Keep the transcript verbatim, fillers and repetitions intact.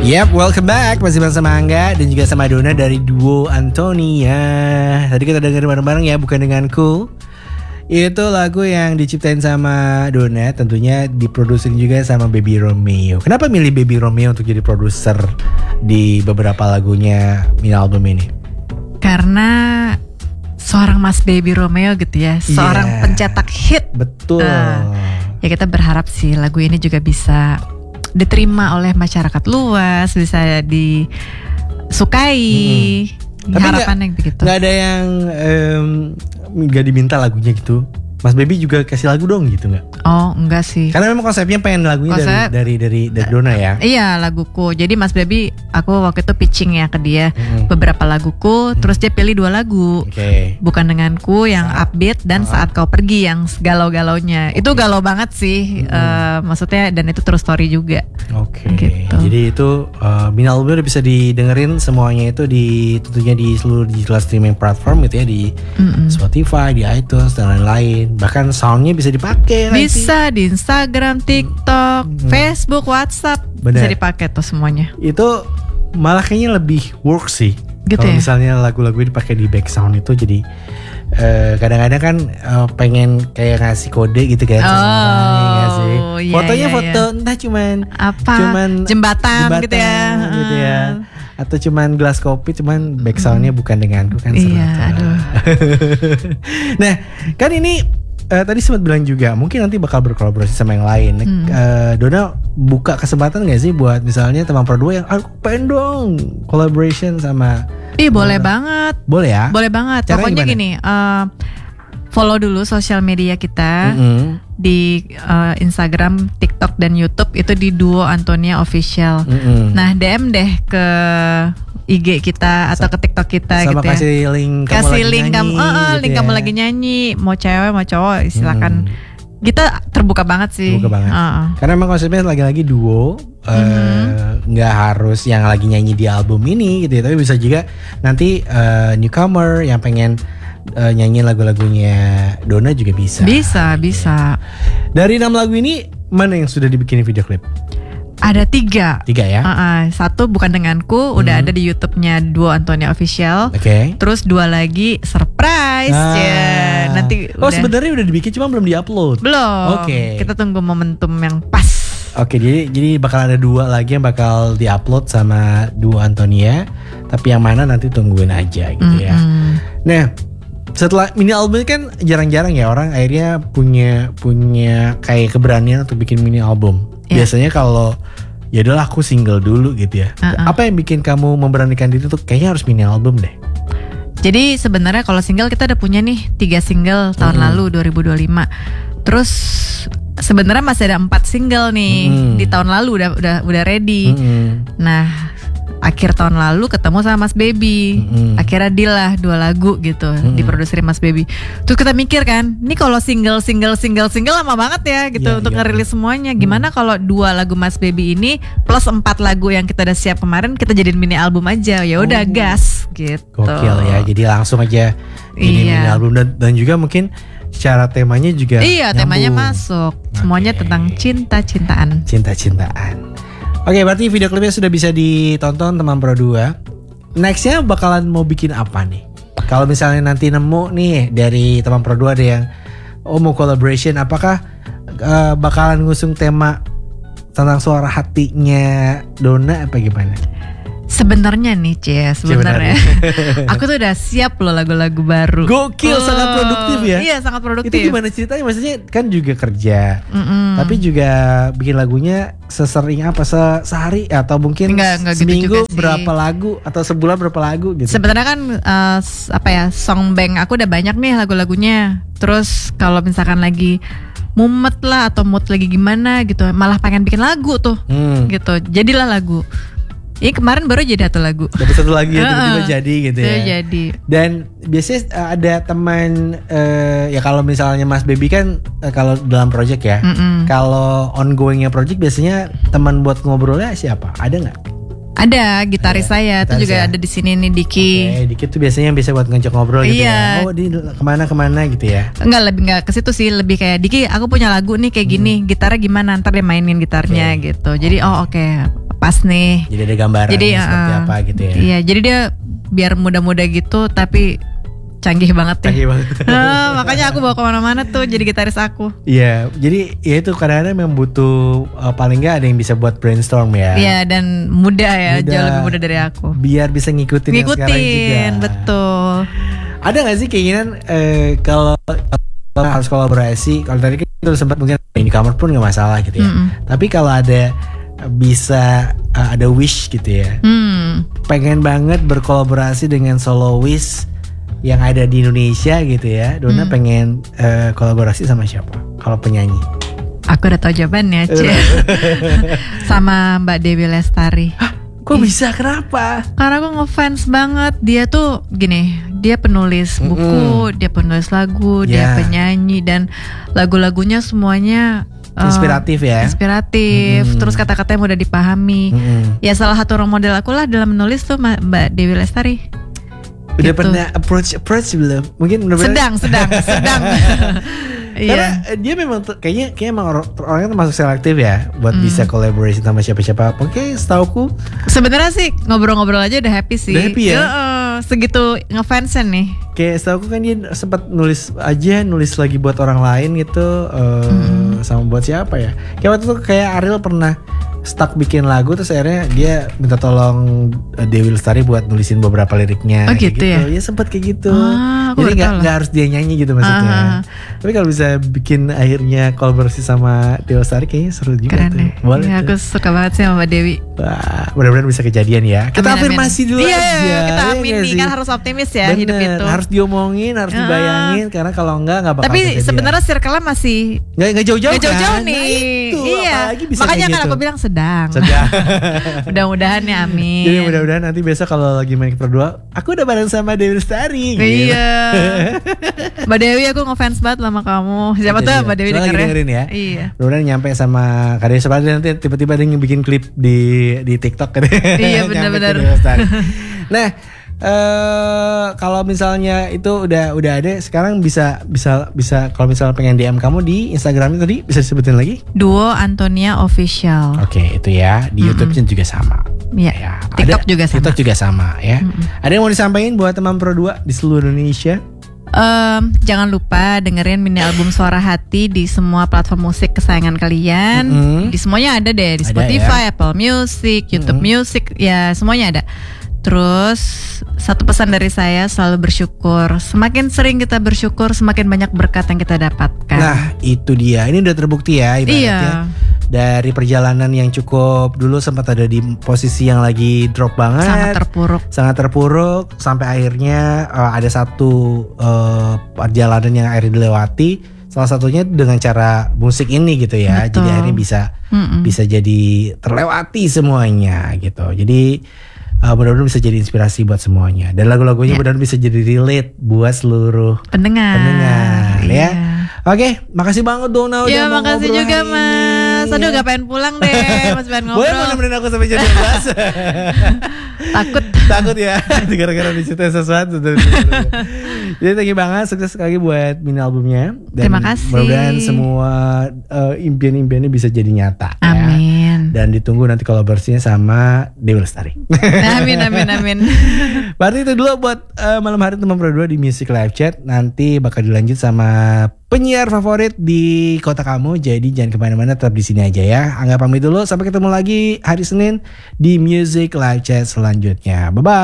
Yep, welcome back. Masih bersama Angga dan juga sama Dona dari duo Antonia. Tadi kita dengerin bareng-bareng ya, bukan denganku. Itu lagu yang diciptain sama Dona, tentunya diproduksi juga sama Baby Romeo. Kenapa milih Baby Romeo untuk jadi produser di beberapa lagunya mini album ini? Karena seorang Mas Baby Romeo gitu ya, seorang yeah. pencetak hit. Betul. Uh, ya kita berharap sih lagu ini juga bisa diterima oleh masyarakat luas, bisa disukai. Hmm. Harapannya begitu. Gak ada yang um, gak diminta lagunya gitu. Mas Baby juga kasih lagu dong gitu nggak? Oh enggak sih. Karena memang konsepnya pengen lagunya Konsep, dari dari dari Dona ya. Iya laguku. Jadi Mas Baby aku waktu itu pitching ya ke dia hmm. beberapa laguku, hmm. terus dia pilih dua lagu. Okay. Bukan denganku yang saat, upbeat dan uh. saat kau pergi yang galau-galaunya. Okay. Itu galau banget sih. Hmm. Uh, maksudnya dan itu true story juga. Oke. Okay. Gitu. Jadi itu uh, mini albumnya udah bisa didengerin semuanya itu di tentunya di seluruh digital streaming platform gitu ya, di hmm. Spotify, di iTunes dan lain-lain. Bahkan soundnya bisa dipakai. Bisa nanti. Di Instagram, TikTok, hmm. Facebook, WhatsApp. Bener. Bisa dipakai tuh semuanya. Itu malah kayaknya lebih work sih. Gitu kalau ya? Misalnya lagu-lagu dipakai di back sound itu jadi uh, kadang-kadang kan uh, pengen kayak ngasih kode gitu kan. Oh, iya, fotonya iya, foto iya. entah cuman apa cuman jembatan, jembatan gitu ya. Gitu ya. Atau cuman gelas kopi, cuman back soundnya hmm. bukan denganku kan. Iya, aduh. Nah, kan ini uh, tadi sempat bilang juga mungkin nanti bakal berkolaborasi sama yang lain. Hmm. Uh, Dona buka kesempatan gak sih buat misalnya teman pro dua yang aku pengen dong collaboration sama. Ih, boleh banget. Boleh ya? Boleh banget. Caranya Pokoknya gimana? gini, uh, follow dulu sosial media kita mm-hmm. di uh, Instagram, TikTok dan YouTube itu di Duo Antonia Official. Mm-hmm. Nah, D M deh ke I G kita atau ke TikTok kita sama gitu ya. Kasih link kamu kasih lagi link nyanyi, kamu, uh, gitu link ya. kamu lagi nyanyi, mau cewek mau cowok silakan. Mm. Kita terbuka banget sih. Terbuka banget. Uh-uh. Karena memang konsepnya lagi-lagi duo, nggak mm-hmm. uh, harus yang lagi nyanyi di album ini gitu ya, tapi bisa juga nanti uh, newcomer yang pengen Uh, nyanyi lagu-lagunya Dona juga bisa. Bisa, gitu. bisa. Dari enam lagu ini mana yang sudah dibikin video klip? Ada tiga. Tiga ya? Uh-uh. Satu bukan denganku, hmm. udah ada di YouTube-nya Duo Antonia Official. Oke. Okay. Terus dua lagi surprise ah. ya. Nanti. Oh udah. Sebenarnya udah dibikin cuma belum diupload. Belum. Oke. Okay. Kita tunggu momentum yang pas. Oke, okay, jadi jadi bakal ada dua lagi yang bakal diupload sama Duo Antonia. Tapi yang mana nanti tungguin aja gitu mm-hmm. ya. Nah. Setelah mini album kan jarang-jarang ya orang akhirnya punya punya kayak keberanian untuk bikin mini album. Yeah. Biasanya kalau ya udahlah aku single dulu gitu ya. Uh-uh. Apa yang bikin kamu memberanikan diri untuk kayaknya harus mini album deh? Jadi sebenarnya kalau single kita udah punya nih tiga single tahun mm-hmm. lalu dua ribu dua puluh lima. Terus sebenarnya masih ada empat single nih mm-hmm. di tahun lalu udah udah udah ready. Mm-hmm. Nah. Akhir tahun lalu ketemu sama Mas Baby, mm-hmm. akhirnya deal lah dua lagu gitu, mm-hmm. diproduksi Mas Baby. Terus kita mikir kan, ini kalau single single single single lama banget ya gitu yeah, untuk yeah, ngerilis yeah. semuanya. Gimana mm-hmm. kalau dua lagu Mas Baby ini plus empat lagu yang kita udah siap kemarin kita jadiin mini album aja, ya udah oh. gas gitu. Gokil ya, jadi langsung aja ini yeah. mini album dan, dan juga mungkin secara temanya juga. Iya, nyambung. Temanya masuk, semuanya okay. tentang cinta-cintaan. Cinta-cintaan. Oke, berarti video klipnya sudah bisa ditonton teman Pro dua. Nextnya bakalan mau bikin apa nih? Kalau misalnya nanti nemu nih dari teman Pro dua ada yang oh mau collaboration, apakah uh, bakalan ngusung tema tentang suara hatinya Dona apa gimana? Sebenarnya nih Cie, sebenarnya aku tuh udah siap loh lagu-lagu baru. Gokil, oh, sangat produktif ya. Iya, sangat produktif. Itu gimana ceritanya? Maksudnya kan juga kerja, mm-mm. tapi juga bikin lagunya sesering apa se- sehari atau mungkin enggak, enggak seminggu gitu berapa lagu atau sebulan berapa lagu gitu. Sebenarnya kan uh, apa ya, song bank aku udah banyak nih lagu-lagunya. Terus kalau misalkan lagi mumet lah atau mood lagi gimana gitu, malah pengen bikin lagu tuh, hmm. gitu. Jadilah lagu. Ini kemarin baru jadi satu lagu. Dapat satu lagi ya, tiba-tiba jadi gitu ya. Jadi. Dan biasanya uh, ada teman uh, ya kalau misalnya Mas Baby kan uh, kalau dalam project ya. Mm-mm. Kalau ongoingnya project biasanya teman buat ngobrolnya siapa? Ada nggak? Ada gitaris saya gitaris tuh juga ya? ada di sini nih Diki. Oke, Diki tuh biasanya yang bisa buat ngajak ngobrol gitu Iya. ya. Oh, di kemana-kemana gitu ya. Enggak, lebih enggak ke situ sih, lebih kayak Diki, aku punya lagu nih kayak gini, gitarnya gimana, ntar dia mainin gitarnya Oke. gitu. Jadi oh oke, pas nih. Jadi ada gambaran Jadi seperti uh, apa gitu ya. Iya, jadi dia biar muda-muda gitu tapi canggih banget ya. Canggih banget. Ah, makanya aku bawa kemana-mana tuh jadi gitaris aku. Iya, jadi ya itu kadang-kadang memang butuh uh, paling nggak ada yang bisa buat brainstorm ya. Iya, dan muda ya, Muda. jauh lebih muda dari aku. Biar bisa ngikutin, yang sekarang juga. Ngikutin, betul. Ada nggak sih keinginan eh, kalau kalau harus kolaborasi? Kalau tadi kan itu sempat mungkin di kamar pun nggak masalah gitu ya. Mm-mm. Tapi kalau ada bisa uh, ada wish gitu ya, Hmm. pengen banget berkolaborasi dengan soloist yang ada di Indonesia gitu ya. Dona Hmm. pengen uh, kolaborasi sama siapa? Kalau penyanyi? Aku udah tahu jawabannya, Cie. Sama Mbak Dewi Lestari. Kok bisa? Kenapa? Karena aku ngefans banget. Dia tuh gini, dia penulis buku, dia penulis lagu, dia Yeah. penyanyi, dan lagu-lagunya semuanya uh, Inspiratif ya. Inspiratif. Mm-mm. Terus kata-katanya mudah dipahami. Mm-mm. Ya salah satu role model aku lah dalam menulis tuh Ma- Mbak Dewi Lestari. Udah Gitu. pernah approach approach belum? Mungkin udah pernah- Sedang, sedang, sedang. Karena Iya. eh, dia memang tuh- kayaknya kayak emang or- orangnya termasuk selektif ya buat Hmm. bisa collaboration sama siapa-siapa. Oke, setauku Sebenarnya sih ngobrol-ngobrol aja udah happy sih. Udah happy ya? Heeh, segitu ngefansnya nih. kayak setauku kan dia sempat nulis aja nulis lagi buat orang lain gitu eh, Hmm. sama buat siapa ya? Kayak waktu itu kayak Ariel pernah stuck bikin lagu terus akhirnya dia minta tolong eh, Dewi Lestari buat nulisin beberapa liriknya. Oh, kayak gitu ya? Ya sempat kayak gitu. Ah, aku Jadi baru nggak tahu loh. nggak harus dia nyanyi gitu maksudnya. Ah. Tapi kalau bisa bikin akhirnya kolaborasi sama Dewi Lestari kayaknya seru juga Keren tuh. deh. Boleh Ya, tuh. aku suka banget sih sama Mbak Dewi. Wah, mudah-mudahan bisa kejadian ya. Kita Amin, amin. afirmasi dulu Iya, aja. kita ya amin nggak nih, sih? kan harus optimis ya Bener, hidup itu. harus diomongin, harus Ah. dibayangin karena kalau enggak enggak bakal Tapi kejadian. sebenarnya circle-nya masih nggak nggak jauh-jauh nggak jauh-jauh kan? nih. Nah, itu, Iya. apalagi bisa Makanya kayak kan gitu. aku bilang sedang. Sedang. Mudah-mudahan ya, amin. Jadi mudah-mudahan nanti besok kalau lagi main kita berdua, aku udah bareng sama Dewi Lestari. gitu. Iya. Mbak Dewi, aku ngefans banget sama kamu. Siapa tuh Iya. Mbak Dewi Soalnya lagi dengerin? dengerin ya. Iya. Mudah-mudahan nyampe sama Kadek Sepatu nanti tiba-tiba dia yang bikin klip di di TikTok kan. Iya, Nyampe benar-benar. ke Dewi Lestari. Nah, eh kalau misalnya itu udah udah ada sekarang bisa bisa bisa kalau misalnya pengen D M kamu di Instagramnya tadi bisa disebutin lagi? Duo Antonia Official. Oke, itu ya. Di YouTube-nya juga sama. Iya. Ya, TikTok ada- juga sama. TikTok juga sama ya. Ada yang mau disampaikan buat teman Pro dua di seluruh Indonesia? Em, jangan lupa dengerin mini album Suara Hati di semua platform musik kesayangan kalian. Mm-mm. Di semuanya ada deh, di Ada Spotify, Apple Music, YouTube Music, ya semuanya ada. Terus satu pesan dari saya, selalu bersyukur. Semakin sering kita bersyukur, semakin banyak berkat yang kita dapatkan. Nah, itu dia. Ini udah terbukti ya ibaratnya. Iya. Dari perjalanan yang cukup dulu sempat ada di posisi yang lagi drop banget. Sangat terpuruk. sangat terpuruk sampai akhirnya eh, ada satu eh, perjalanan yang akhirnya dilewati. Salah satunya dengan cara musik ini gitu ya. Betul. Jadi akhirnya bisa Mm-mm. bisa jadi terlewati semuanya gitu. Jadi uh, mudah-mudahan bisa jadi inspirasi buat semuanya. Dan lagu-lagunya Ya. mudah-mudahan bisa jadi relate buat seluruh Pendengar. pendengar Iya. ya. Oke, makasih banget Dona udah Ya mau makasih ngobrol juga hari Mas. ini. Aduh gak pengen pulang deh. Mas pengen Boleh ngobrol. nemenin aku sampai jam dua belas. Takut. Takut ya gara-gara diceritain sesuatu. Jadi thank you banget, sukses sekali buat mini albumnya. Dan Terima kasih. mudah-mudahan semua uh, impian-impiannya bisa jadi nyata. ya. Amin. Dan ditunggu nanti kolaborasinya sama Dewi Lestari. Amin amin amin. Berarti itu dulu buat uh, malam hari teman Pro dua di Music Live Chat. Nanti bakal dilanjut sama penyiar favorit di kota kamu. Jadi jangan kemana-mana, tetap di sini aja ya. Angga pamit dulu, sampai ketemu lagi hari Senin di Music Live Chat selanjutnya. Bye bye.